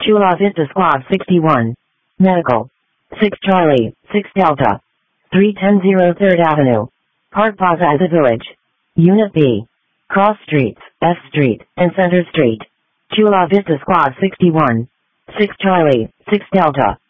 Chula Vista Squad 61. Medical. 6 Charlie, 6 Delta. 310 3rd Avenue. Park Plaza at the Village. Unit B. Cross Streets, F Street, and Center Street. Chula Vista Squad 61. 6 Charlie, 6 Delta.